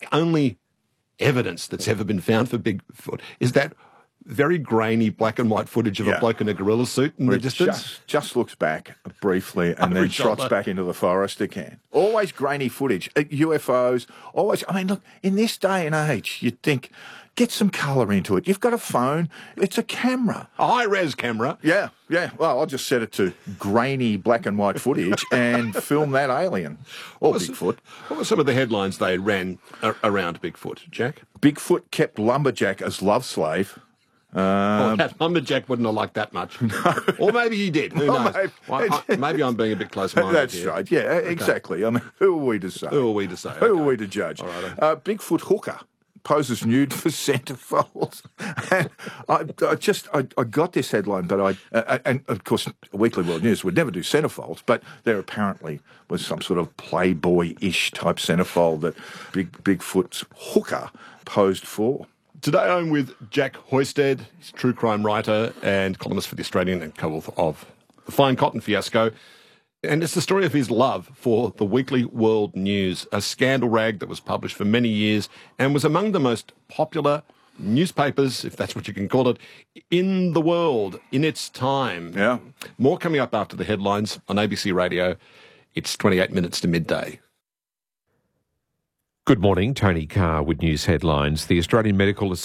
only evidence that's ever been found for Bigfoot is that very grainy black and white footage of a bloke in a gorilla suit in the distance. Just looks back briefly and then trots back into the forest again. Always grainy footage. UFOs, always. I mean, look, in this day and age, you'd think, get some colour into it. You've got a phone. It's a camera. A high-res camera. Yeah. Well, I'll just set it to grainy black and white footage and film that alien. Or Bigfoot. What were some of the headlines they ran around Bigfoot, Jack? Bigfoot kept lumberjack as love slave. That lumberjack wouldn't have liked that much. No. Or maybe he did. Who knows? Maybe I'm being a bit close-minded. That's here. right. Yeah, exactly. I mean, who are we to say? Who are we to say? Who are we to judge? All right. Bigfoot hooker poses nude for centerfolds. And I got this headline, but and of course, Weekly World News would never do centerfolds, but there apparently was some sort of Playboy-ish type centerfold that Bigfoot's hooker posed for. Today I'm with Jack Hoisted. He's a true crime writer and columnist for The Australian and co-author of The Fine Cotton Fiasco. And it's the story of his love for the Weekly World News, a scandal rag that was published for many years and was among the most popular newspapers, if that's what you can call it, in the world in its time. Yeah. More coming up after the headlines on ABC Radio. It's 28 minutes to midday. Good morning, Tony Carr with news headlines. The Australian Medical